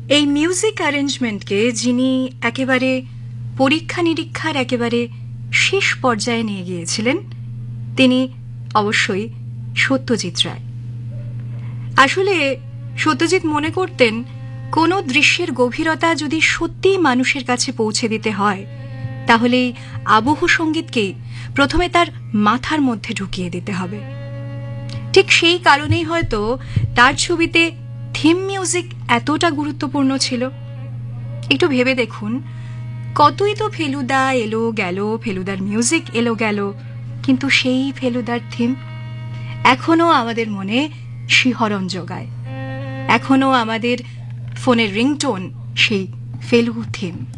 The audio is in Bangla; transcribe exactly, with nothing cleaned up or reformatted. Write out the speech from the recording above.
এই মিউজিক অ্যারেঞ্জমেন্টকে যিনি একেবারে পরীক্ষা নিরীক্ষার একেবারে শেষ পর্যায়ে নিয়ে গিয়েছিলেন তিনি অবশ্যই সত্যজিৎ রায়। আসলে সত্যজিৎ মনে করতেন কোনো দৃশ্যের গভীরতা যদি সত্যিই মানুষের কাছে পৌঁছে দিতে হয় তাহলে আবহ সঙ্গীতকেই প্রথমে তার মাথার মধ্যে ঢুকিয়ে দিতে হবে। ঠিক সেই কারণেই হয়তো তার ছবিতে থিম মিউজিক এতটা গুরুত্বপূর্ণ ছিল। একটু ভেবে দেখুন, কতই তো ফেলুদা এলো গেল, ফেলুদার মিউজিক এলো গেল, কিন্তু সেই ফেলুদার থিম এখনো আমাদের মনে শিহরণ জোগায়। এখনো আমাদের ফোনের রিংটোন সেই ফেলু থিম।